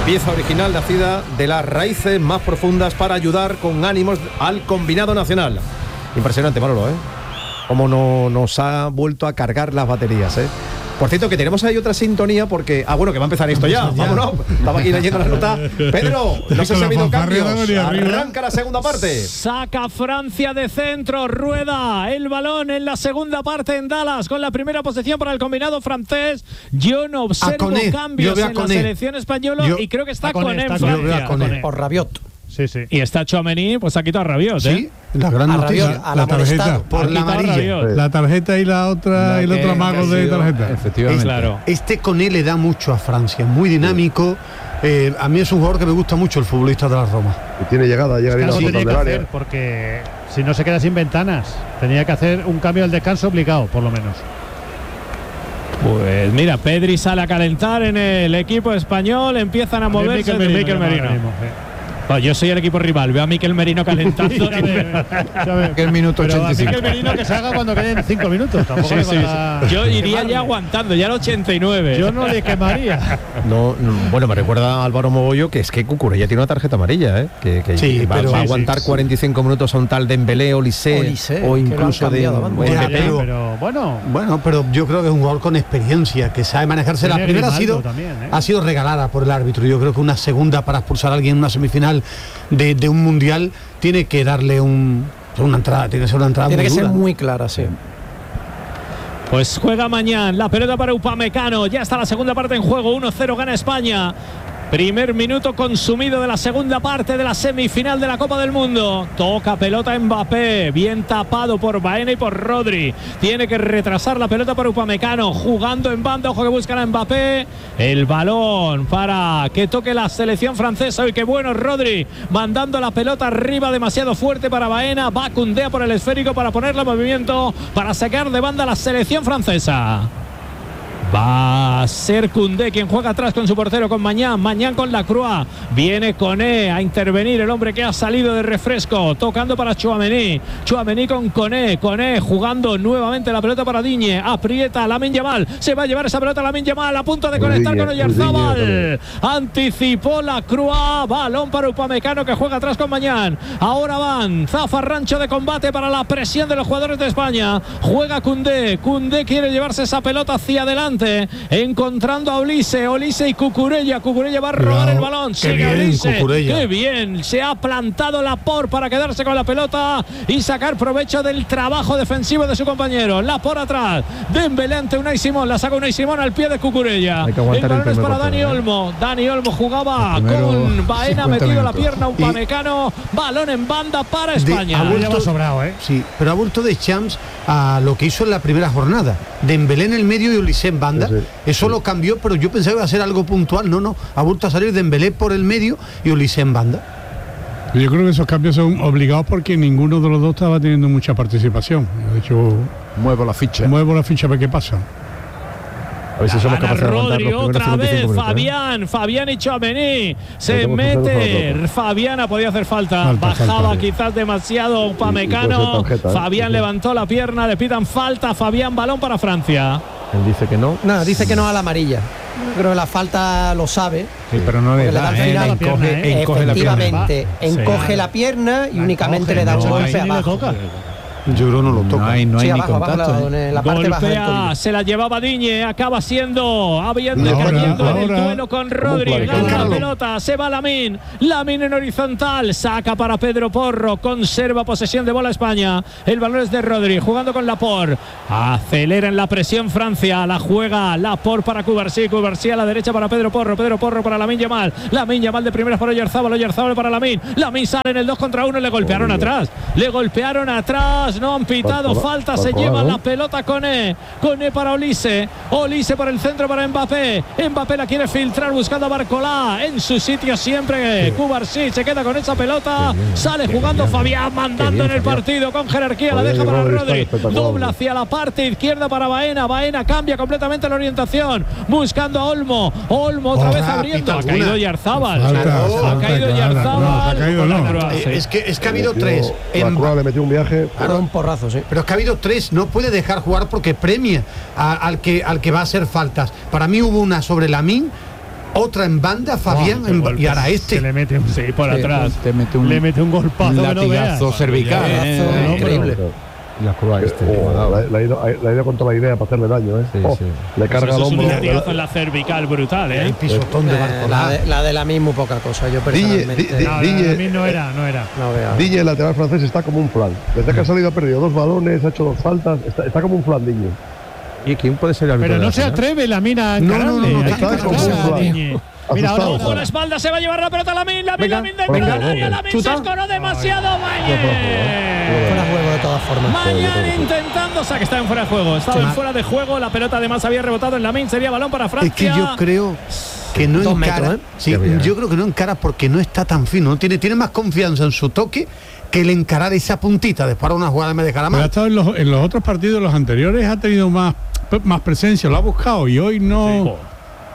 Pieza original nacida de las raíces más profundas para ayudar con ánimos al combinado nacional. Impresionante, Manolo, ¿eh? Cómo no nos ha vuelto a cargar las baterías, ¿eh? Por cierto, que tenemos ahí otra sintonía porque... bueno, que va a empezar esto ya. Vámonos. Estaba aquí leyendo la nota. Pedro, no sé si ha habido cambios. Arranca la segunda parte. Saca Francia de centro. Rueda el balón en la segunda parte en Dallas con la primera posesión para el combinado francés. Yo no observo cambios en la selección española y creo que está Koné en Francia. Por Rabiot. Sí. Y está Tchouaméni, pues ha quitado a Rabiot, ¿eh? Sí, la gran noticia. La tarjeta. Por la amarilla. La tarjeta y la otra, el otro amago de tarjeta. Efectivamente. Claro. Koné le da mucho a Francia, muy dinámico. A mí es un jugador que me gusta mucho, el futbolista de la Roma. Y tiene llega bien a la tenía que hacer, porque si no se queda sin ventanas, tenía que hacer un cambio al descanso obligado, por lo menos. Pues mira, Pedri sale a calentar en el equipo español, empiezan a moverse Mikel Merino. Yo soy el equipo rival, veo a Mikel Merino calentando. Que el minuto 85. Mikel Merino que se haga cuando queden 5 minutos. Tampoco Yo iría ya aguantando, ya al 89. Yo no le quemaría. No, bueno, me recuerda a Álvaro Mogollo que es que Cucurella tiene una tarjeta amarilla, ¿eh? Que va a aguantar 45 minutos a un tal Dembélé, Olise o incluso de pero bueno, pero yo creo que es un jugador con experiencia, que sabe manejarse. La primera ha sido regalada por el árbitro. Yo creo que una segunda para expulsar a alguien en una semifinal de un mundial tiene que darle una entrada, tiene que ser una entrada tiene muy que dura. ser muy clara, sí. Pues juega Mañán, la pelota para Upamecano, ya está la segunda parte en juego, 1-0 gana España. Primer minuto consumido de la segunda parte de la semifinal de la Copa del Mundo. Toca pelota Mbappé, bien tapado por Baena y por Rodri. Tiene que retrasar la pelota para Upamecano, jugando en banda, ojo que buscan a Mbappé. El balón para que toque la selección francesa. Y qué bueno Rodri, mandando la pelota arriba demasiado fuerte para Baena. Va Koundé por el esférico para ponerle movimiento, para sacar de banda la selección francesa. Va a ser Koundé quien juega atrás con su portero, con Mañán con Lacroix. Viene Koné a intervenir, el hombre que ha salido de refresco, tocando para Tchouaméni con Koné jugando nuevamente la pelota para Digne. Aprieta Lamine Yamal, se va a llevar esa pelota Lamine Yamal, a punto de conectar con Oyarzabal. Anticipó Lacroix, balón para Upamecano que juega atrás con Mañán. Ahora van zafarrancho de combate para la presión de los jugadores de España. Juega Koundé quiere llevarse esa pelota hacia adelante, encontrando a Olise y Cucurella va a robar el balón. Sigue Olise, qué bien, se ha plantado Laporte para quedarse con la pelota y sacar provecho del trabajo defensivo de su compañero. Laporte atrás, Dembélé ante Unai Simón, la saca Unai Simón al pie de Cucurella. El balón es para Dani Olmo. Dani Olmo jugaba con Baena metido la pierna, Upamecano, balón en banda para España. Ha sobrado, sí, pero ha vuelto de Champs a lo que hizo en la primera jornada. Dembélé en el medio y Olise en banda. Eso lo cambió, pero yo pensaba que iba a ser algo puntual. No, ha vuelto a salir Dembélé por el medio y Olise en banda. Yo creo que esos cambios son obligados porque ninguno de los dos estaba teniendo mucha participación. De hecho, muevo la ficha a ver qué pasa. A ver si somos capaces de aguantar Rodri los otra vez, minutos, Fabián y Tchouaméni. Se mete. Fabián podía hacer falta. Bajaba quizás demasiado Upamecano. Fabián levantó la pierna, le pitan falta. Fabián, balón para Francia. Él dice que no. No, dice que no a la amarilla. Creo que la falta lo sabe. Sí, pero no le da. Efectivamente, encoge la pierna y únicamente le da un golpe abajo. Yo creo que no lo toca. No hay sí, ni abajo, contacto. la parte baja del tobillo. Se la llevaba Digne, acaba siendo cayendo en el duelo con Rodri. Gana la pelota, se va Lamine en horizontal, saca para Pedro Porro, conserva posesión de bola España. El balón es de Rodri, jugando con Laporte. Acelera en la presión Francia, la juega Laporte para Cubarsí a la derecha para Pedro Porro para Lamine Yamal de primeras para Oyarzabal para Lamine sale en el 2 contra 1, le golpearon atrás. No han pitado falta, se lleva la pelota Koné para Olise por el centro para Mbappé la quiere filtrar buscando a Barcolá en su sitio siempre. Cubarsí se queda con esa pelota, sale jugando Fabián, mandando en el partido con jerarquía, la deja para Rodri, dobla hacia la parte izquierda para Baena cambia completamente la orientación, buscando a Olmo otra vez abriendo, ha caído Oyarzabal, es que ha habido tres. Le metió un viaje. Un porrazo, sí. Pero es que ha habido tres, no puede dejar jugar porque premia al que va a hacer faltas. Para mí hubo una sobre Lamine otra en banda, Fabián, y ahora se le mete por atrás. Le mete un golpazo, latigazo cervical. Increíble. La curva la ha ido contra la idea para hacerle daño, le carga el hombro. Es un latigazo en la cervical brutal, El pisotón de Barcolá. La de Lamine muy poca cosa, yo personalmente. Lamine no era. Digne, el lateral francés, está como un flan. Desde que ha salido ha perdido 2 balones, ha hecho 2 faltas, está como un flan, Digne. ¿Y quién puede ser el árbitro? Pero no se atreve Lamine a encararle. No, está como un flan. Mira, ahora con la espalda se va a llevar la pelota Lamine dentro del área, Lamine se escoró demasiado, Mañán. Fuera de juego de todas formas. Mañán intentando, o sea que estaba en fuera de juego, estaba en fuera de juego, la pelota además había rebotado en Lamine, sería balón para Francia. Es que yo creo que no encara, yo creo que no encara porque no está tan fino, tiene más confianza en su toque que el encarar esa puntita de para una jugada de media calamar. Ha estado en los otros partidos, los anteriores, ha tenido más presencia, lo ha buscado y hoy no.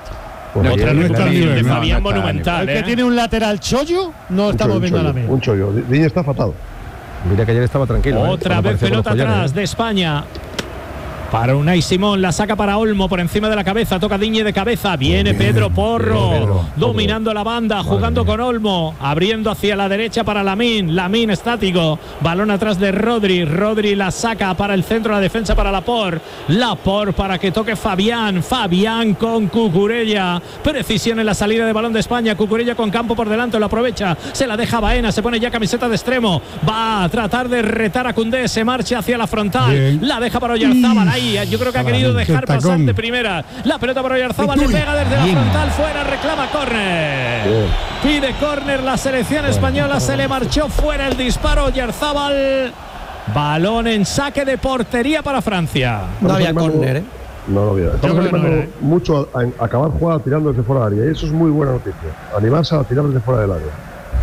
Otra no está de Fabián monumental. El que tiene un lateral chollo, no estamos viendo a la misma. Un chollo. Digne está fatal. Mira que ayer estaba tranquilo. Otra vez pelota atrás de España. Para Unai Simón, la saca para Olmo por encima de la cabeza, toca Digne de cabeza, viene Pedro Porro, dominando la banda, jugando con Olmo, abriendo hacia la derecha para Lamine estático, balón atrás de Rodri la saca para el centro, la defensa para Laporte para que toque Fabián con Cucurella, precisión en la salida de balón de España, Cucurella con campo por delante, lo aprovecha, se la deja Baena, se pone ya camiseta de extremo, va a tratar de retar a Koundé, se marcha hacia la frontal, la deja para Oyarzábal, ahí yo creo que ha querido dejar pasar de primera. La pelota para Oyarzábal, le pega desde la frontal, fuera, reclama córner. Pide córner la selección española, se le marchó fuera el disparo Oyarzábal. Balón en saque de portería para Francia. No había córner, No lo había. Estamos animando mucho a acabar jugada tirando desde fuera del área. Y eso es muy buena noticia. Animarse a tirar desde fuera del área.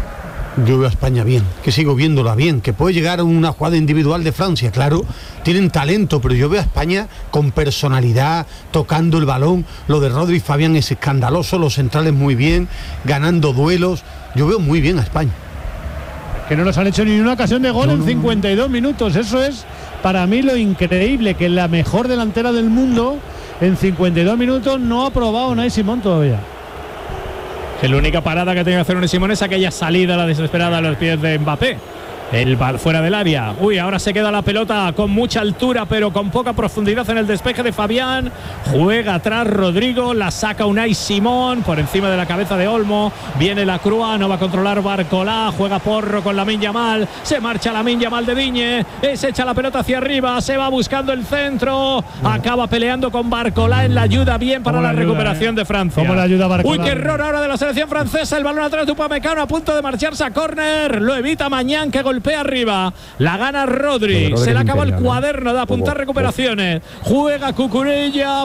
Yo veo a España bien, que sigo viéndola bien, que puede llegar a una jugada individual de Francia, claro, tienen talento, pero yo veo a España con personalidad, tocando el balón, lo de Rodri y Fabián es escandaloso, los centrales muy bien, ganando duelos, yo veo muy bien a España. Que no nos han hecho ni una ocasión de gol en 52 minutos, eso es para mí lo increíble, que la mejor delantera del mundo en 52 minutos no ha probado Unai Simón todavía. Que la única parada que tiene que hacer Unai Simón es aquella salida, la desesperada a los pies de Mbappé. El fuera del área. Ahora se queda la pelota con mucha altura, pero con poca profundidad en el despeje de Fabián. Juega atrás Rodrigo, la saca Unai Simón por encima de la cabeza de Olmo. Viene la Crua, no va a controlar Barcolá. Juega Porro con Lamine Yamal. Se marcha Lamine Yamal de Digne. Se echa la pelota hacia arriba, se va buscando el centro. Acaba peleando con Barcolá en la ayuda, bien para la recuperación de Francia. ¿Cómo la ayuda Barcolá? Qué error ahora de la selección francesa. El balón atrás de Upamecano a punto de marcharse a córner. Lo evita Mañán, que golpea arriba, la gana Rodri, se le acabó el cuaderno de apuntar recuperaciones, juega Cucurella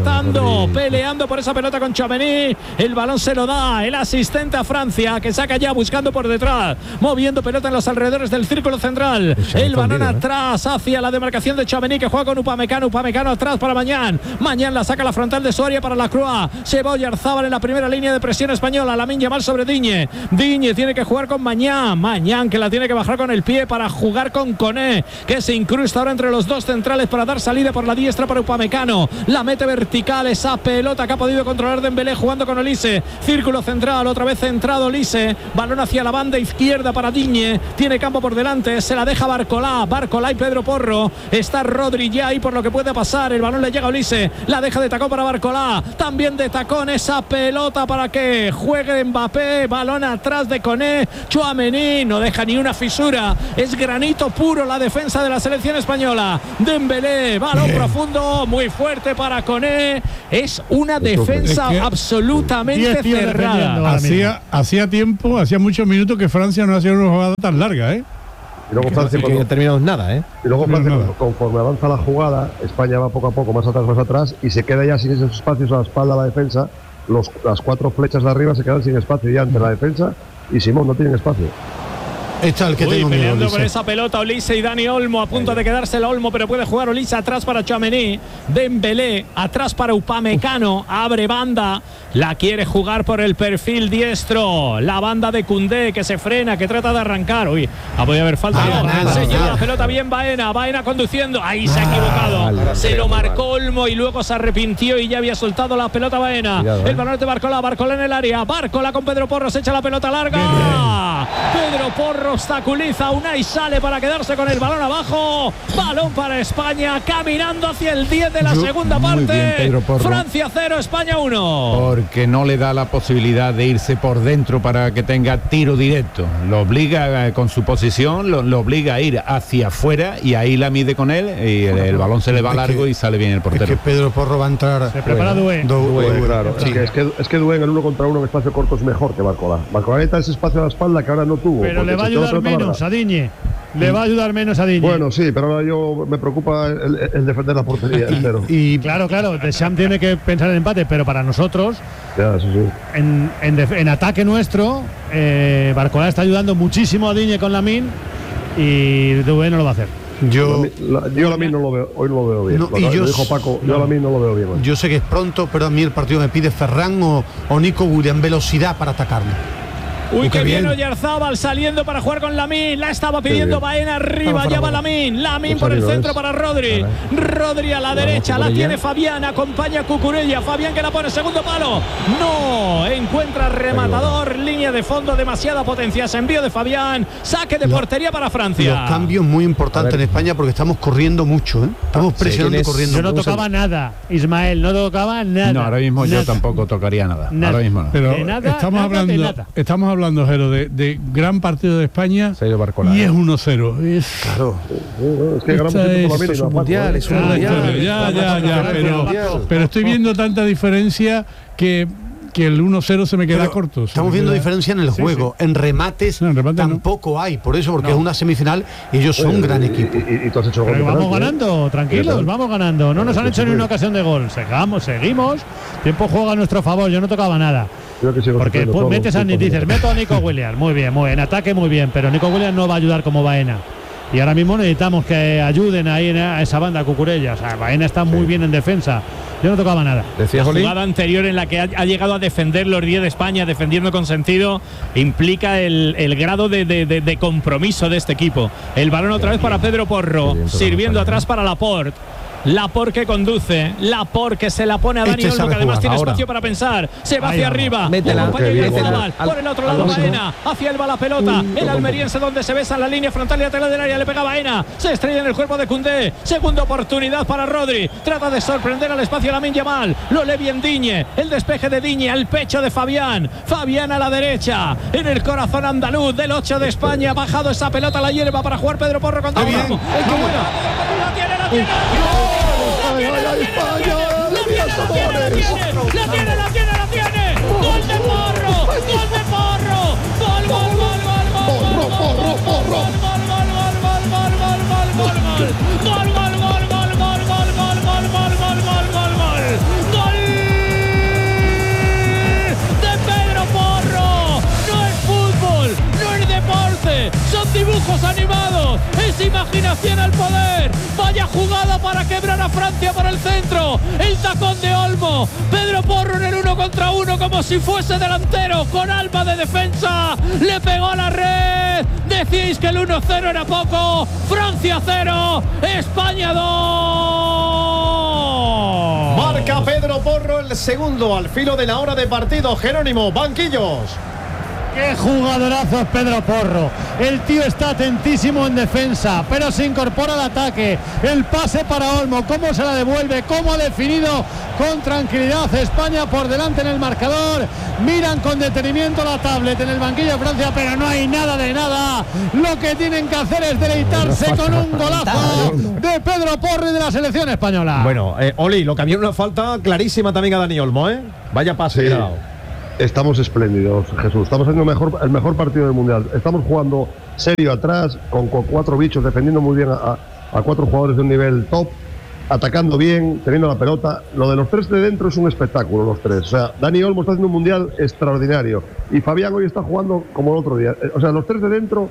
peleando por esa pelota con Tchouaméni, el balón se lo da el asistente a Francia, que saca ya buscando por detrás, moviendo pelota en los alrededores del círculo central, el balón atrás hacia la demarcación de Tchouaméni, que juega con Upamecano atrás para Mañán la saca la frontal de su área para la Croix, se va Oyarzábal en la primera línea de presión española, Lamine Yamal sobre Digne tiene que jugar con Mañán que la tiene que bajar con el pie para jugar con Koné, que se incrusta ahora entre los dos centrales para dar salida por la diestra para Upamecano, la mete vertical esa pelota que ha podido controlar Dembélé jugando con Olise, círculo central, otra vez centrado Olise, balón hacia la banda izquierda para Digne, tiene campo por delante, se la deja Barcolá y Pedro Porro, está Rodri ya ahí por lo que puede pasar, el balón le llega a Olise, la deja de tacón para Barcolá, también de tacón esa pelota para que juegue Mbappé, balón atrás de Koné, Tchouaméni no deja ni una fisura, es granito puro la defensa de la selección española. Dembélé, balón profundo, muy fuerte para Koné. Es una defensa absolutamente cerrada. Hacía muchos minutos que Francia no hacía una jugada tan larga, Y luego Francia no ha terminado nada, Y luego Francia, conforme avanza la jugada, España va poco a poco más atrás, y se queda ya sin esos espacios a la espalda de la defensa. Las 4 flechas de arriba se quedan sin espacio ya ante la defensa, y Simón no tiene espacio. Está el que tengo miedo, peleando Olise. por esa pelota Olise y Dani Olmo, a punto de quedarse el Olmo, pero puede jugar Olise. Atrás para Tchouaméni, Dembélé, atrás para Upamecano, abre banda, la quiere jugar por el perfil diestro, la banda de Koundé, que se frena, que trata de arrancar. Uy, podido haber falta. Se lleva la pelota bien Baena conduciendo, ahí se ha equivocado, se lo marcó Olmo y luego se arrepintió y ya había soltado la pelota Baena. El balón de Barcola en el área, Barcola con Pedro Porro, se echa la pelota larga. Pedro Porro obstaculiza, Unai sale para quedarse con el balón abajo. Balón para España, caminando hacia el 10 de la segunda parte. Bien, Francia 0, España 1. Porque no le da la posibilidad de irse por dentro para que tenga tiro directo. Lo obliga con su posición, lo obliga a ir hacia afuera y ahí la mide con él y el balón se le va largo y sale bien el portero. Es que Pedro Porro va a entrar. Se prepara Doué. Claro. Sí. Es que Doué en el 1 contra 1 en espacio corto es mejor que Barcola. Barcola necesita ese espacio a la espalda que ahora no tuvo. Pero le va a ayudar menos a Digne. Le va a ayudar menos a Digne. Bueno, sí, pero ahora me preocupa el defender la portería. Y claro, Deschamps tiene que pensar en empate, pero para nosotros, ya, sí. en ataque nuestro, Barcola está ayudando muchísimo a Digne con Lamine y Doué no lo va a hacer. Yo Lamine no lo veo, hoy no lo veo bien. No, lo dijo Paco, yo Lamine no lo veo bien. Hoy. Yo sé que es pronto, pero a mí el partido me pide Ferran o Nico Williams, velocidad para atacarme. Uy, qué bien Oyarzábal saliendo para jugar con Lamine. La estaba pidiendo Baena arriba. Ya va Lamine por el centro para Rodri. Rodri a la derecha. La tiene Fabián. Acompaña a Cucurella. Fabián que la pone segundo palo. No. Encuentra rematador. Línea de fondo. Demasiada potencia. Se envío de Fabián. Saque de portería para Francia. Los cambios muy importantes en España porque estamos corriendo mucho. Estamos presionando corriendo. Yo no tocaba nada. Ismael, no tocaba nada. No, ahora mismo yo tampoco tocaría nada. Ahora mismo no. Pero estamos hablando, Jero, de gran partido de España y es 1-0. Claro. Es que ganamos un mundial, es un mundial. Ya, pero estoy viendo tanta diferencia que el 1-0 se me queda corto. Estamos viendo diferencia en el juego. En remates tampoco hay. Por eso, porque es una semifinal y ellos son un gran equipo. Y tú has hecho pero vamos ganando, tranquilos, vamos ganando. No nos han hecho ni una ocasión de gol. Seguimos. Tiempo juega a nuestro favor. Yo no tocaba nada. Porque metes a dices, meto a Nico Williams. Muy bien, en ataque muy bien. Pero Nico Williams no va a ayudar como Baena. Y ahora mismo necesitamos que ayuden ahí a esa banda Cucurella. O sea, Baena está muy bien en defensa. Yo no tocaba nada. La jugada anterior en la que ha llegado a defender los 10 de España, defendiendo con sentido, implica el grado de compromiso de este equipo. El balón otra vez para Pedro Porro, sirviendo atrás para Laporte. Laporte que conduce, Laporte que se la pone a Dani Olmo, que además tiene espacio para pensar, se va hacia arriba, por el otro lado Baena, hacia él va la pelota, el almeriense donde se besa en la línea frontal y lateral del área, le pega Baena, se estrella en el cuerpo de Koundé, segunda oportunidad para Rodri, trata de sorprender al espacio a Lamine Yamal, lo lee bien Digne, el despeje de Digne al pecho de Fabián a la derecha, en el corazón andaluz del 8 de España, bajado esa pelota, la hierba para jugar Pedro Porro contra Olmo, el que buena, la tiene. España, la tiene. Gol de Porro. Son dibujos animados, es imaginación al poder. Vaya jugada para quebrar a Francia por el centro. El tacón de Olmo, Pedro Porro en el 1 contra 1 como si fuese delantero, con alma de defensa. Le pegó a la red. Decíais que el 1-0 era poco. Francia 0, España 2. Marca Pedro Porro el segundo al filo de la hora de partido. Jerónimo, banquillos. ¡Qué jugadorazo es Pedro Porro! El tío está atentísimo en defensa, pero se incorpora al ataque. El pase para Olmo, cómo se la devuelve, cómo ha definido con tranquilidad. España por delante en el marcador. Miran con detenimiento la tablet en el banquillo de Francia, pero no hay nada de nada. Lo que tienen que hacer es deleitarse con un golazo de Pedro Porro y de la selección española. Bueno, Oli, lo que había una falta clarísima también a Dani Olmo, ¿eh? Vaya pase. Sí. Estamos espléndidos, Jesús. Estamos haciendo el mejor partido del Mundial. Estamos jugando serio atrás, con 4 bichos, defendiendo muy bien a 4 jugadores de un nivel top, atacando bien, teniendo la pelota. Lo de los 3 de dentro es un espectáculo, los 3. O sea, Dani Olmo está haciendo un Mundial extraordinario. Y Fabián hoy está jugando como el otro día. O sea, los 3 de dentro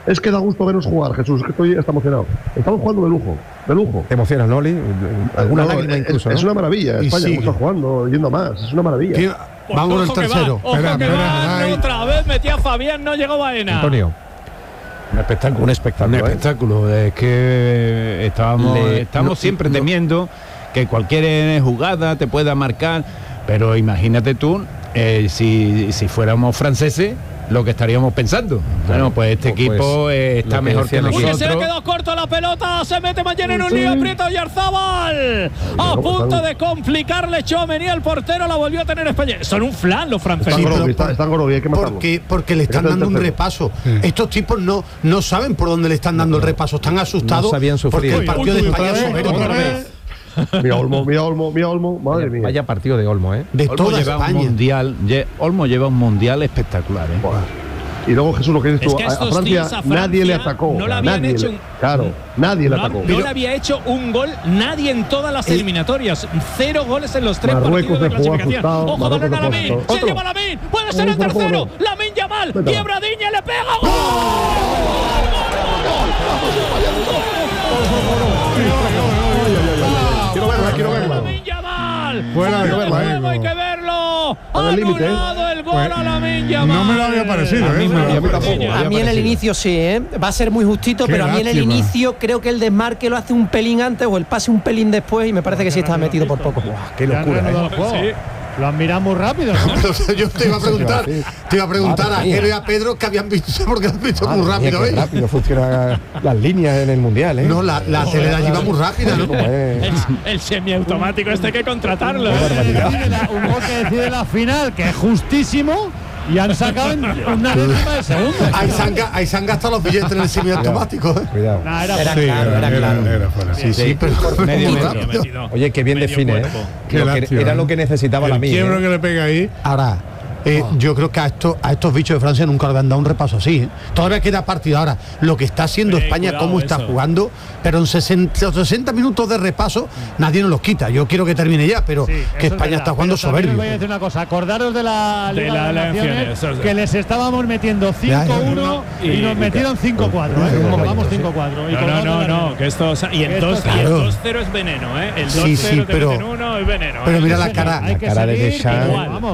Es que da gusto veros jugar, Jesús, es que estoy hasta emocionado. Estamos jugando de lujo, de lujo. ¿Te emocionas, Noli? Alguna lágrima incluso, es una maravilla, España como está jugando, yendo más, es una maravilla. Vamos al tercero. Otra vez metía Fabián, no llegó Baena. Antonio. Un espectáculo. Es que estamos siempre temiendo que cualquier jugada te pueda marcar, pero imagínate tú, si fuéramos franceses, lo que estaríamos pensando. Bueno, pues este equipo está mejor que nosotros. Se le quedó corto la pelota, se mete mañana en un lío, aprieta Oyarzábal. A punto de complicarle Tchouaméni, el portero la volvió a tener España. Son un flan los franceses. Están Gorobi, hay que matarlo. Porque le están dando un repaso. Estos tipos no saben por dónde le están dando el repaso, están asustados. No sabían sufrir. Porque el partido de España es soberbio. Otra vez. Mira Olmo, madre mía. Vaya partido de Olmo, de Olmo toda lleva España. Olmo lleva un mundial espectacular, Y luego, Jesús, lo que dices tú, que a Francia nadie le atacó. No le habían hecho nadie le atacó. No le había hecho un gol nadie en todas las eliminatorias. 0 goles en los 3 partidos de clasificación. Ojo, balón a Lamine. Se lleva Lamine. Puede ser el tercero. Lamine Yamal. Quiebra Diñe, le pega. ¡Gol! Quiero verla. Lamine Yamal. Hay que verlo. Ha anulado el gol a Lamine Yamal. No me lo había parecido. A mí en el inicio sí, va a ser muy justito, pero a mí en el inicio creo que el desmarque lo hace un pelín antes o el pase un pelín después y me parece que sí está metido por poco. Qué locura, Lo han mirado muy rápido, ¿no? Pero yo te iba a preguntar a Jero y a Pedro que habían visto, porque lo han visto muy rápido. Qué rápido funcionan las líneas en el Mundial, No, la tele de allí va muy rápida, ¿no? El semiautomático este hay que contratarlo. Un gol que decide la final, que es justísimo. Y han sacado una décima de segundo. Ahí se han gastado los billetes en el semiautomático. Cuidado. Nah, era claro. Sí, pero medio Oye, qué bien define, Era lo que necesitaba la mía. Quiebro que le pega ahí. Ahora, yo creo que a estos bichos de Francia nunca le han dado un repaso así. Todavía queda partido. Ahora, lo que está haciendo España, cómo está jugando, pero en 60 minutos de repaso nadie nos los quita. Yo quiero que termine ya, pero que España está jugando soberbio. Voy a decir una cosa, acordaros de la Liga de Naciones, que les estábamos metiendo 5-1 y nos metieron 5-4. Vamos 5-4. No, que esto y el 2-0 es veneno, El 2-0 te meten 1 es veneno. Pero mira la cara de Deschamps.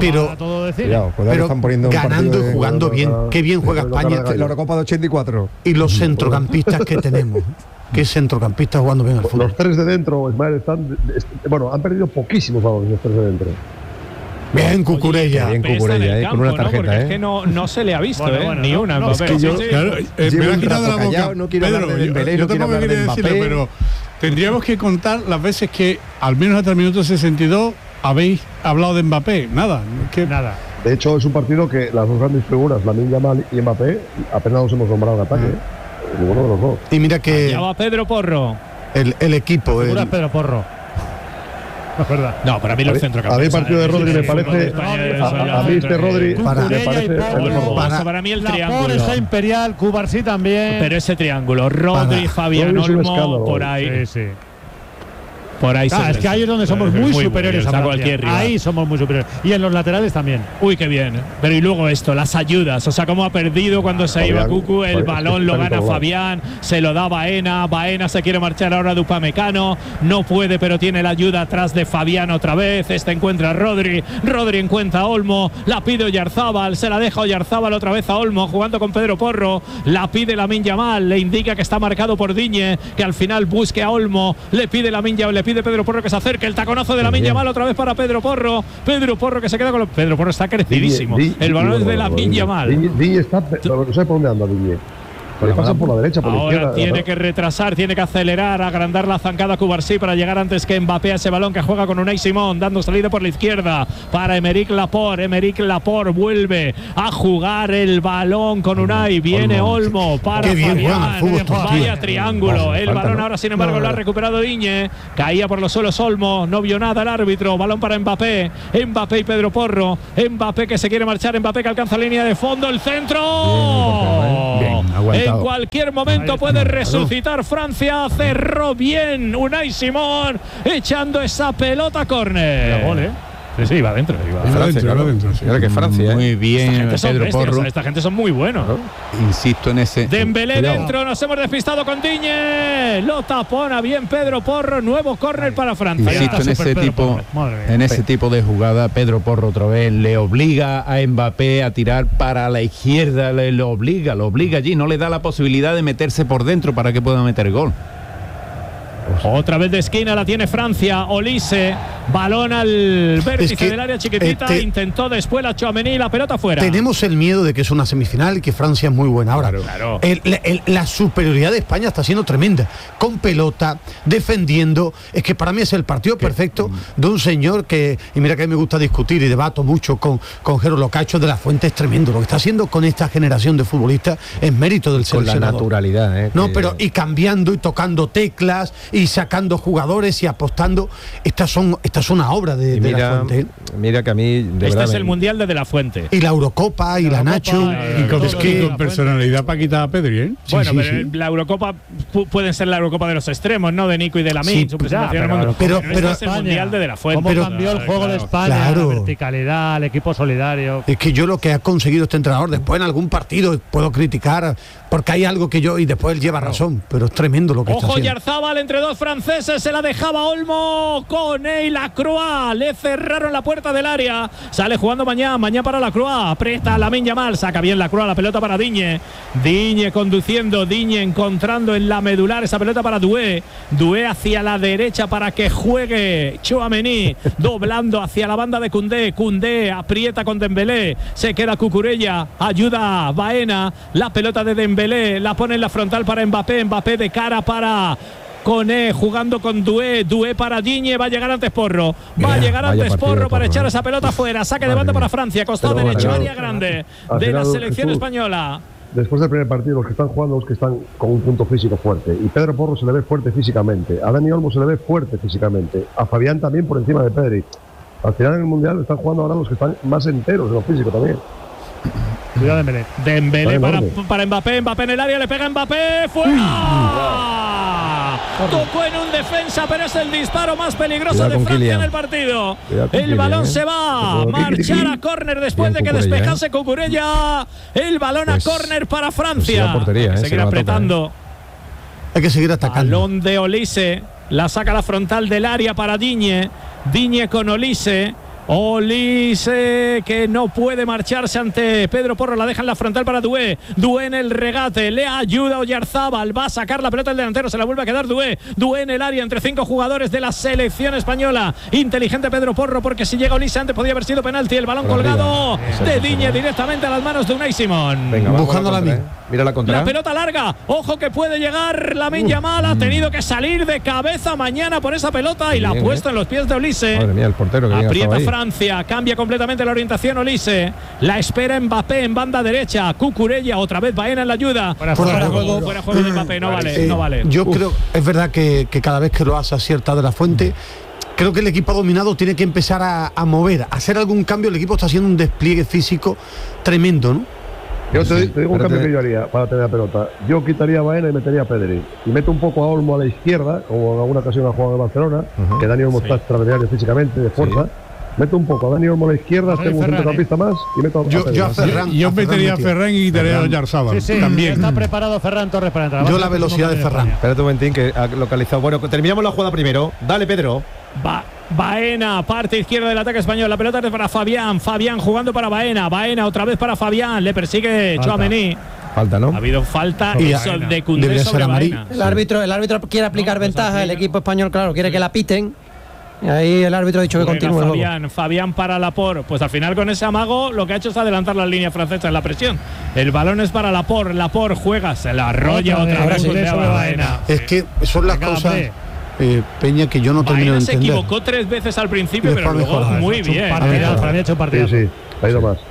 Pero ganando y jugando bien. Qué bien juega España. La Eurocopa de 84. Y los centrocampistas que tenemos. Qué centrocampistas jugando bien al fútbol. Los tres de dentro, Ismael, han perdido poquísimos balones los tres de dentro. Bien Cucurella. Bien Cucurella, con una tarjeta, Es que no se le ha visto, ni una. Es que yo, me ha quitado la boca. No quiero hablar de Dembélé, yo tampoco quería decirlo, pero tendríamos que contar las veces que, al menos hasta el minuto 62, habéis hablado de Mbappé. Nada. De hecho, es un partido que las dos grandes figuras, Lamine Yamal y Mbappé, apenas nos hemos nombrado en ataque. Ninguno de los dos. Y mira que ya va Pedro Porro. El equipo. Es Pedro Porro. No es verdad. No, para mí los centrocampistas. A mí el partido de Rodri me parece. A mí este Rodri me parece. Para mí el triángulo. Está Imperial, Cubarsí también. Pero ese triángulo, Rodri, Fabián, Olmo, por ahí. Sí. Por ahí es que ahí es donde somos muy superiores a cualquier rival. Ahí somos muy superiores. Y en los laterales también. Uy, qué bien. Pero y luego esto, las ayudas. O sea, cómo ha perdido cuando se iba Cucu. El balón lo gana Fabián. Se lo da Baena. Baena se quiere marchar ahora de Upamecano. No puede, pero tiene la ayuda atrás de Fabián otra vez. Encuentra a Rodri. Rodri encuentra a Olmo. La pide Oyarzábal. Se la deja Oyarzábal otra vez a Olmo. Jugando con Pedro Porro. La pide Lamine Yamal. Le indica que está marcado por Diñe. Que al final busque a Olmo. Le pide Lamine Yamal. Pide Pedro Porro que se acerque, el taconazo de Lamine Yamal otra vez para Pedro Porro que se queda con Pedro Porro está crecidísimo. El balón es de Lamine Yamal. Diñe está, no sé por dónde anda Diñe. Le pasa por la derecha, por la izquierda. Ahora tiene que retrasar, tiene que acelerar, agrandar la zancada Cubarsí para llegar antes que Mbappé a ese balón que juega con Unai Simón, dando salida por la izquierda para Emerick Laporte. Emerick Laporte vuelve a jugar el balón con Unai. Viene Olmo para Fabián. Vaya triángulo. El balón ahora, sin embargo, lo ha recuperado Diñe. Caía por los suelos Olmo. No vio nada el árbitro. Balón para Mbappé. Mbappé y Pedro Porro. Mbappé que se quiere marchar. Mbappé que alcanza línea de fondo. El centro. Bien, en cualquier momento puede resucitar Francia. Cerró bien Unai Simón echando esa pelota a córner. Sí, va adentro. Claro que es Francia. Muy bien, Pedro Porro. Esta gente son muy buenos. Insisto en ese. Dembélé dentro, nos hemos despistado con Digne. Lo tapona bien Pedro Porro. Nuevo córner para Francia. Insisto en ese tipo de jugada. Pedro Porro otra vez le obliga a Mbappé a tirar para la izquierda. Lo obliga allí. No le da la posibilidad de meterse por dentro para que pueda meter gol. Otra vez de esquina la tiene Francia. Olise, balón al vértice del área chiquitita. Intentó después la Tchouaméni, la pelota fuera. Tenemos el miedo de que es una semifinal y que Francia es muy buena. Ahora, claro. La superioridad de España está siendo tremenda. Con pelota, defendiendo. Es que para mí es el partido perfecto de un señor que, y mira que a mí me gusta discutir y debato mucho con Jero, lo que ha hecho de la Fuente es tremendo. Lo que está haciendo con esta generación de futbolistas es mérito del seleccionador. Con la naturalidad. No, pero y cambiando y tocando teclas y sacando jugadores y apostando. Esta es una obra de la Fuente. Mira que a mí este es el mundial de la Fuente. Y la Eurocopa y la Nacho. Y con personalidad para quitar a Pedri, ¿eh? Bueno, pero la Eurocopa pueden ser la Eurocopa de los extremos, ¿no? De Nico y de Lamine, su presentación. Pero es el mundial de la Fuente. ¿Cómo cambió el juego de España? La verticalidad, el equipo solidario. Es que yo lo que ha conseguido este entrenador, después en algún partido puedo criticar porque hay algo que yo, y después él lleva razón, pero es tremendo lo que está haciendo. Oyarzabal entre dos franceses, se la dejaba Olmo con Lacroix, le cerraron la puerta del área, sale jugando Mañán para Lacroix, aprieta Lamine Yamal, saca bien Lacroix, la pelota para Digne conduciendo, Digne encontrando en la medular esa pelota para Doué hacia la derecha para que juegue Tchouaméni, doblando hacia la banda de Koundé aprieta con Dembélé, se queda Cucurella, ayuda a Baena, la pelota de Dembélé, la pone en la frontal para Mbappé de cara para Koné, jugando con Doué para Digne, va a llegar antes Porro, para echar esa pelota fuera, saque de banda para Francia, costado derecho, área grande de la selección española. Después del primer partido, los que están jugando, los que están con un punto físico fuerte, y Pedro Porro se le ve fuerte físicamente, a Dani Olmo se le ve fuerte físicamente, a Fabián también por encima de Pedri. Al final en el Mundial están jugando ahora los que están más enteros en lo físico también. Cuidado Dembélé para Mbappé en el área, le pega Mbappé, fuera. Tocó en un defensa, pero es el disparo más peligroso de Francia en el partido. El balón se va a marchar a córner después de que despejase Cucurella. El balón a córner para Francia. Portería, hay que seguir apretando. Hay que seguir atacando. Balón de Olise, la saca a la frontal del área para Digne con Olise que no puede marcharse ante Pedro Porro, la deja en la frontal para Doué en el regate, le ayuda Oyarzabal, va a sacar la pelota el delantero, se la vuelve a quedar Doué en el área entre 5 jugadores de la selección española. Inteligente Pedro Porro, porque si llega Olise antes podía haber sido penalti. El balón colgado de Digne directamente a las manos de Unai Simón. Venga, buscando la mira la contra. La pelota larga, ojo que puede llegar Lamine Yamal, ha tenido que salir de cabeza mañana por esa pelota y la ha puesto en los pies de Olise. Madre mía, el portero que aprieta Francia, cambia completamente la orientación Olise, la espera Mbappé en banda derecha, Cucurella, otra vez Baena en la ayuda. Fuera juego de Mbappé, no vale. Yo creo, es verdad que cada vez que lo hace acierta de la Fuente. Creo que el equipo dominado tiene que empezar a mover, a hacer algún cambio. El equipo está haciendo un despliegue físico tremendo, ¿no? Yo te digo un cambio que yo haría para tener la pelota. Yo quitaría a Baena y metería a Pedri. Y meto un poco a Olmo a la izquierda, como en alguna ocasión ha jugado en Barcelona, que Dani Olmo está extraordinario físicamente, de fuerza. Meto un poco a Dani Olmo a la izquierda, tengo un centrocampista más y meto a Ferran. Yo metería a Ferran y quitaría a Oyarzabal. También. Está preparado Ferran Torres para entrar. Yo la velocidad de Ferran. Espérate un momentín que ha localizado. Bueno, terminamos la jugada primero. Dale, Pedro. Baena, parte izquierda del ataque español, la pelota es para Fabián jugando para Baena otra vez para Fabián, le persigue Tchouaméni. Falta, ¿no? Ha habido falta de Koundé sobre Baena. El árbitro quiere aplicar ventaja, el equipo español, claro, quiere que la piten. Y ahí el árbitro ha dicho que continúe. Fabián para Laporte. Pues al final con ese amago lo que ha hecho es adelantar la línea francesa en la presión. El balón es para Laporte juega, se la arrolla otra vez sobre Baena. Es que son las cosas, Peña, que yo no termino de entender. Se equivocó 3 veces al principio, pero luego muy bien. Había hecho un partido. Sí, ha ido más.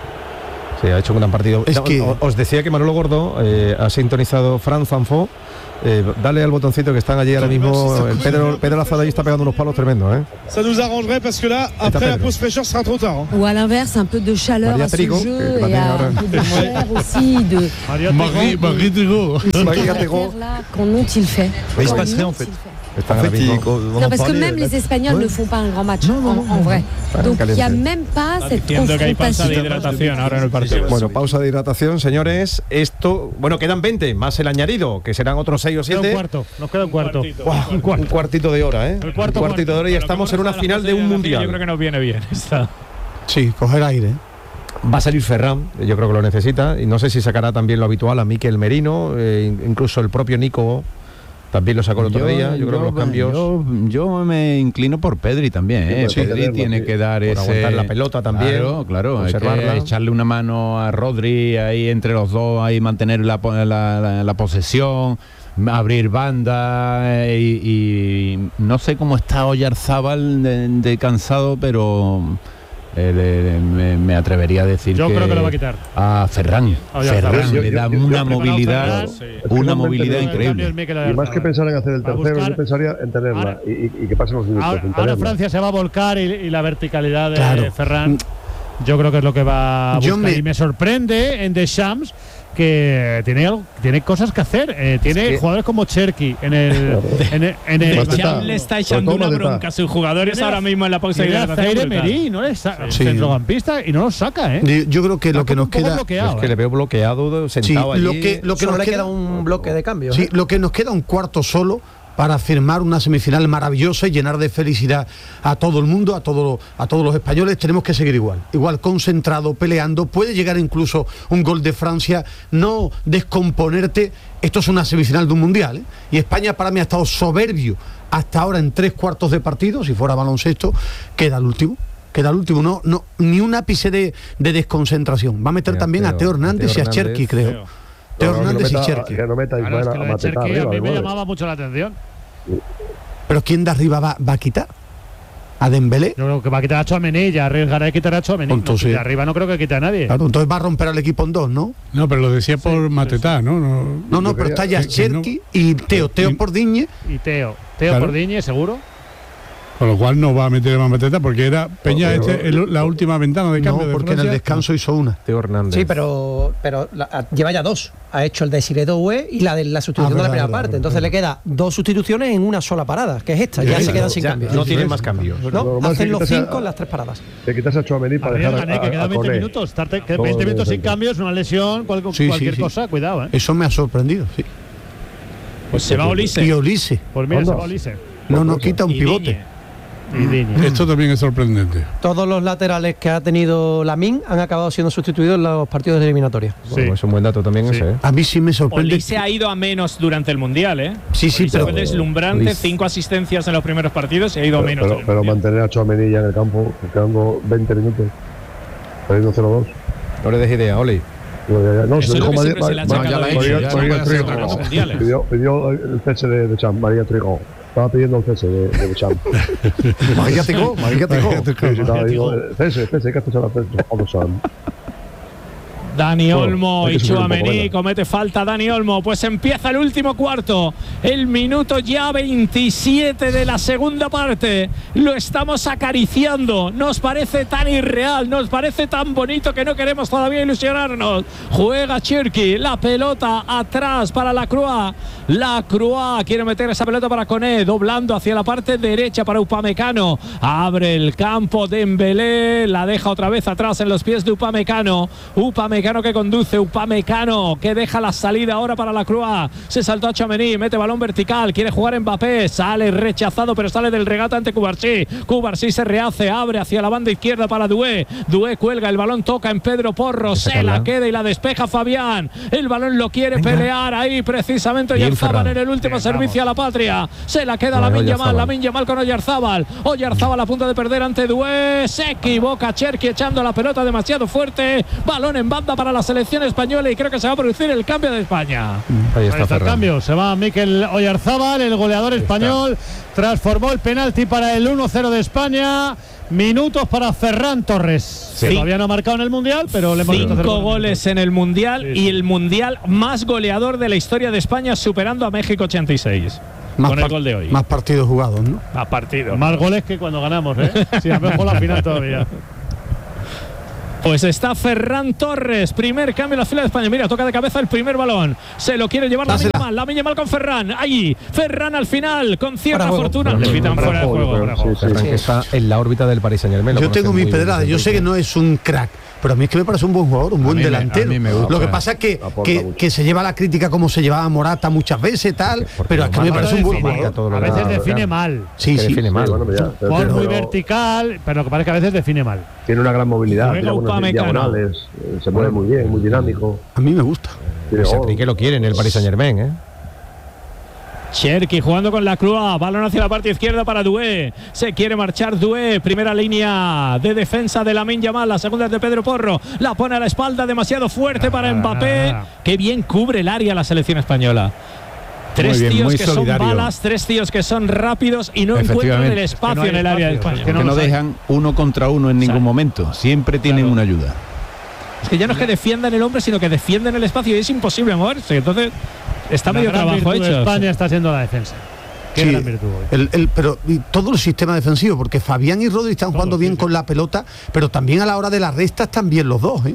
Sí, ha hecho un gran partido. Os decía que Manolo Gordo ha sintonizado Fran Zanfó. Dale al botoncito que están allí ahora mismo. Pedro Lazada ahí está pegando unos palos tremendos. Ça nous arrangerait parce que là, après la pause fraîcheur, sera trop tard. Ou à l'inverse, un peu de chaleur à ce jeu et un peu de chair aussi. Marie Trigo. Qu'en ont-ils fait? Il se passerait en fait. Están ahora mismo. Non, parce que même les Espagnols ne font pas un grand match en vrai. Donc il n'y a même pas cette Entiendo que hay pausa de confrontation. hidratación ahora en el partido. Bueno, pausa de hidratación, señores. Esto, bueno, quedan 20, más el añadido, que serán otros 6 o 7. Nos queda un cuarto. Un cuartito de hora, ¿eh? El cuarto, un cuartito de hora y estamos en una final de un mundial. Yo creo que nos viene bien esta. Sí, coger aire. Va a salir Ferran, yo creo que lo necesita, y no sé si sacará también lo habitual a Mikel Merino, incluso el propio Nico también lo sacó el otro día. Yo creo que los cambios. Yo me inclino por Pedri también. Sí, Pedri tiene que dar por ese. aguantar la pelota también. Claro. Hay observarla. que echarle una mano a Rodri ahí entre los dos, ahí mantener la posesión, abrir banda y no sé cómo está Oyarzábal de cansado, pero me atrevería a decir Yo creo que lo va a quitar. A Ferran. Ferran le da una movilidad, increíble. Y más que pensar en hacer el tercero, yo pensaría en tenerla y que pasen los minutos. Ahora Francia se va a volcar y la verticalidad de Ferran, yo creo que es lo que va a buscar. Y me sorprende en Deschamps que tiene cosas que hacer. Tiene jugadores como Cherki en el Deschamps le está echando una bronca a sus jugadores ahora mismo en la pausa de hidratación. Emery, no es centrocampista y no lo saca, Yo creo que lo que nos queda es que le veo bloqueado, sentado allí. Lo que Solo nos le queda un bloque de cambio. Sí, lo que nos queda un cuarto solo para firmar una semifinal maravillosa y llenar de felicidad a todo el mundo, a todos los españoles. Tenemos que seguir igual concentrado, peleando. Puede llegar incluso un gol de Francia, no descomponerte. Esto es una semifinal de un mundial, ¿eh? Y España para mí ha estado soberbio hasta ahora en 3/4 de partido. Si fuera baloncesto, queda el último, no ni un ápice de desconcentración. Va a meter también a Teo Hernández y a Cherki, creo. Teo Hernández y Cherki. Que no meta a Cherki a mí me llamaba mucho la atención. Pero ¿quién de arriba va a quitar? ¿A Dembélé? Yo creo que va a quitar a Tchouaméni, ya arriesgará de quitar a Tchouaméni. Entonces, de arriba no creo que quite a nadie. Claro, entonces va a romper al equipo en dos, ¿no? No, pero lo decía por Matetá, ¿no? No, pero está ya Cherki y Teo por Digne. Y Teo por Digne, seguro. Con lo cual no va a meter más Mateta porque era Peña la última ventana de cambio. No, porque en el descanso hizo una. Teo Hernández. Sí, pero lleva ya 2. Ha hecho el de Siré Doué y la de la sustitución de la primera parte. Entonces le queda 2 sustituciones en una sola parada, que es esta. Ya se quedan sin cambios. No tienen más cambios. No, hacen los 5 en las 3 paradas. Te quitas a Tchouaméni para dejar que queda 20 minutos. 20 minutos sin cambios, una lesión, cualquier cosa, cuidado, ¿eh? Eso me ha sorprendido, sí. Pues se va Olise. Y Olise. Pues mira, se va Olise. No quita un pivote. Esto también es sorprendente. Todos los laterales que ha tenido Lamine han acabado siendo sustituidos en los partidos de eliminatoria. Bueno, es un buen dato también ese. A mí sí me sorprende. Olise ha ido a menos durante el mundial, ¿eh? Sí, Olise pero fue deslumbrante, 5 asistencias en los primeros partidos y ha ido a menos. Pero mantener a Tchouaméni ya en el campo, quedando 20 minutos, perdiendo 0-2. No le des idea, Oli. No, eso se es lo dijo que siempre se le ha achacado a Olise, María Trigo. Pidió el cese de Champ, María Trigo. Estaba pidiendo el cese de Champ. María Trigo. Cese, que esto se lo hace Dani Olmo y Tchouaméni, comete falta Dani Olmo. Pues empieza el último cuarto, el minuto ya 27 de la segunda parte. Lo estamos acariciando, nos parece tan irreal, nos parece tan bonito que no queremos todavía ilusionarnos. Juega Cherki, la pelota atrás para Lacroix. Lacroix quiere meter esa pelota para Koné, doblando hacia la parte derecha para Upamecano. Abre el campo Dembélé, la deja otra vez atrás en los pies de Upamecano. Upamecano que conduce, Upamecano que deja la salida ahora para Lacroix. Se saltó a Tchouaméni, mete balón vertical, quiere jugar Mbappé, sale rechazado pero sale del regate ante Cubarsí. Cubarsí se rehace, abre hacia la banda izquierda para Doué. Doué cuelga, el balón toca en Pedro Porro, se la queda y la despeja Fabián. El balón lo quiere pelear ahí precisamente Oyarzábal en el último servicio a la patria. Se la queda Lamine Yamal con Oyarzábal. Oyarzábal a punto de perder ante Doué. Se equivoca Cherki echando la pelota demasiado fuerte. Balón en banda para la selección española y creo que se va a producir el cambio de España. Ahí está el cambio. Se va Mikel Oyarzábal, el goleador español. Transformó el penalti para el 1-0 de España. Minutos para Ferran Torres. Que todavía no ha marcado en el Mundial, pero le hemos 5 goles en el Mundial y el Mundial más goleador de la historia de España, superando a México 86. Con el gol de hoy. Más partidos jugados, ¿no? Más partidos. Más goles que cuando ganamos, ¿eh? Si a lo mejor la final todavía. Pues está Ferran Torres, primer cambio en la fila de España. Mira, toca de cabeza el primer balón. Se lo quiere llevar Lamine Yamal con Ferran. Ahí, Ferran al final, con cierta fortuna. Le pitan fuera de juego. Ferran que está en la órbita del Paris Saint-Germain. Yo tengo mis pedradas. Yo sé que no es un crack, pero a mí es que me parece un buen jugador, un buen delantero. Lo que pasa es que se lleva la crítica como se llevaba Morata muchas veces, tal, pero es que me parece un buen jugador. A veces define mal. Sí, define mal. Jugador muy vertical, pero lo que pasa es que a veces define mal. Tiene una gran movilidad, tiene buenas diagonales, se mueve muy bien, muy dinámico. A mí me gusta. Pues Enrique lo quiere en el Paris Saint-Germain, ¿eh? Cherki jugando con la Croix, balón hacia la parte izquierda para Doué, se quiere marchar Doué, primera línea de defensa de Lamine Yamal, la segunda es de Pedro Porro, la pone a la espalda, demasiado fuerte para Mbappé, qué bien cubre el área la selección española. Tres tíos que son balas, tres tíos que son rápidos y no encuentran el espacio en el área de España. Que no dejan uno contra uno en ningún momento, siempre tienen una ayuda. Es que ya no es que defiendan el hombre, sino que defienden el espacio y es imposible moverse, entonces está medio trabajo hecho. España está haciendo la defensa. Qué gran virtud. Pero todo el sistema defensivo, porque Fabián y Rodri están jugando bien con la pelota, pero también a la hora de la resta están bien los dos, ¿eh?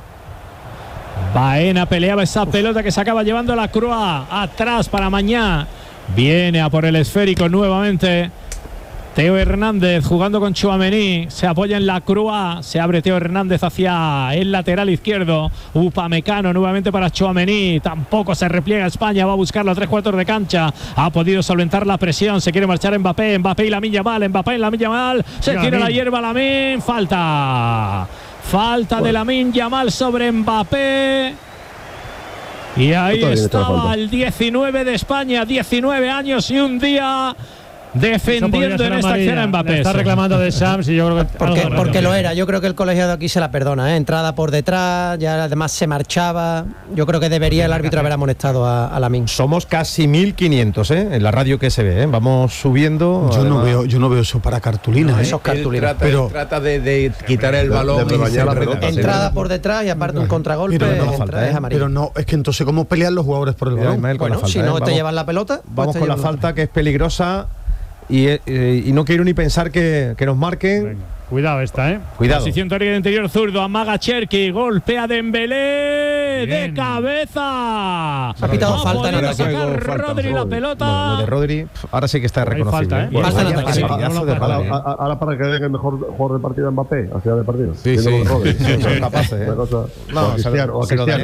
Baena peleaba esa pelota que se acaba llevando la Croix atrás para Mañá. Viene a por el esférico nuevamente Teo Hernández jugando con Tchouaméni. Se apoya en la Croix. Se abre Teo Hernández hacia el lateral izquierdo. Upamecano nuevamente para Tchouaméni. Tampoco se repliega España. Va a buscarlo a 3/4 de cancha. Ha podido solventar la presión. Se quiere marchar Mbappé. Mbappé y Lamine Yamal. Mbappé y Lamine Yamal. Se tira la hierba Lamine. Falta de Lamine Yamal sobre Mbappé. Y ahí estaba el 19 de España, 19 años y un día defendiendo en esta acción a Mbappé. Está reclamando de Shams y yo creo que porque lo era. Yo creo que el colegiado aquí se la perdona, ¿eh? Entrada por detrás, ya además se marchaba. Yo creo que debería el árbitro haber amonestado a Lamine. Somos casi 1500, ¿eh? En la radio que se ve, ¿eh? Vamos subiendo. Yo no veo eso para cartulinas. No, esos cartulinas. Pero trata de quitar el balón de la pelota. Entrada por detrás y aparte un contragolpe. Pero no, es que entonces ¿cómo pelean los jugadores por el balón? Bueno, si no te llevan la pelota. Vamos con la falta que es peligrosa. Y no quiero ni pensar que nos marquen. Venga, cuidado esta, ¿eh? Cuidado. Posición teórica de interior zurdo, amaga Cherki, golpea Dembélé de cabeza. Ha pitado falta, ¿no? Sacar Rodri la pelota. No, lo de Rodri, ahora sí que está reconocido. Ahora para que den el mejor jugador de partido a Mbappé, al final del partido. Sí. Son capaces, ¿eh? No, Cristiano.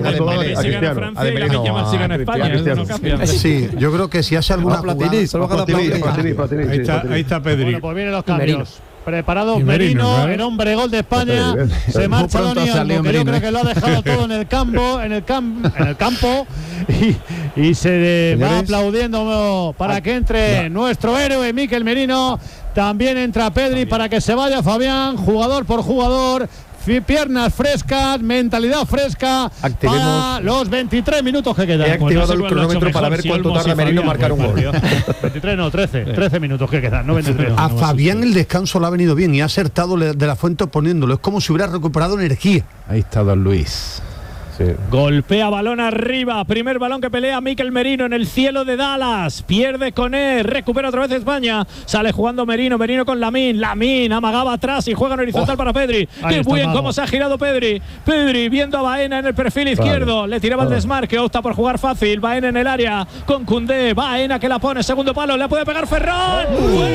Sí, yo creo que si hace alguna Platini. Ahí está Pedri. Bueno, pues vienen los cambios. Preparado Merino, el hombre gol de España. Se marcha Doni Olmo, que yo creo que lo ha dejado todo en el campo, y se va aplaudiendo para que entre nuestro héroe Mikel Merino. También entra Pedri para que se vaya Fabián, jugador por jugador. Piernas frescas, mentalidad fresca. Para los 23 minutos que quedan. He activado el cronómetro para ver cuánto tarda Merino marcar un gol. 23 no, 13 minutos que quedan, no 23. A Fabián el descanso le ha venido bien y ha acertado de la Fuente poniéndolo. Es como si hubiera recuperado energía. Ahí está Don Luis. Sí. Golpea balón arriba, primer balón que pelea Mikel Merino en el cielo de Dallas, pierde con él, recupera otra vez España, sale jugando Merino con Lamine amagaba atrás y juega en horizontal para Pedri. Qué bien cómo se ha girado Pedri viendo a Baena en el perfil izquierdo, le tiraba el desmarque, opta por jugar fácil, Baena en el área con Koundé, Baena que la pone, segundo palo, le puede pegar Ferran,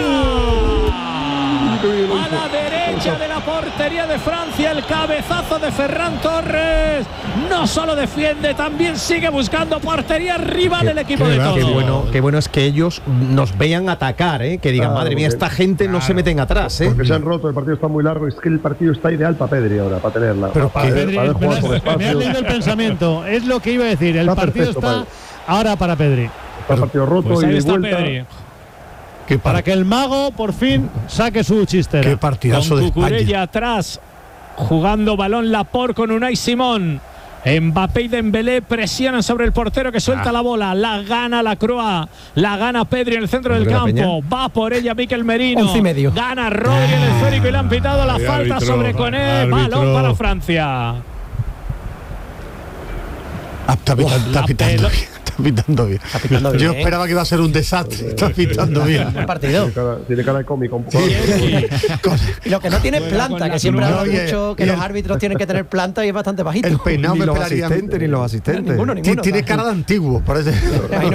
a la derecha de la portería de Francia, el cabezazo de Ferran Torres. No solo defiende, también sigue buscando portería rival el equipo de todos. Qué bueno es que ellos nos vean atacar, ¿eh? Que digan, madre mía, esta gente no se meten atrás, ¿eh? Porque se han roto, el partido está muy largo, es que el partido está ideal para Pedri ahora, para tenerla. Pero Pedri, me has leído el pensamiento, es lo que iba a decir, el partido está ahora para Pedri. Está el partido roto pues y está vuelta. Pedri. Para que el mago por fin saque su chistera. Qué partidazo de España. Cucurella atrás, jugando balón Laporte con Unai Simón. Mbappé y Dembélé presionan sobre el portero que suelta la bola, la gana la Croix, la gana Pedri en el centro del campo, va por ella Mikel Merino, 11,5. gana Rodri en el esférico y le han pitado la falta sobre Koné, balón para Francia. Está pitando. Está pintando bien. Yo esperaba que iba a ser un desastre. Está pintando bien. Un partido. Tiene cara de cómico. Y lo que no tiene es planta, que siempre ha dicho que los árbitros tienen que tener planta y es bastante bajito. El peinado ni los asistentes. Ninguno. Tiene cara de antiguo, parece.